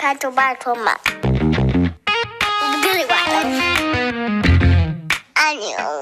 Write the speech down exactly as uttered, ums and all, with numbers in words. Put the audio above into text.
他就拜托嘛，我不跟你玩了，爱你。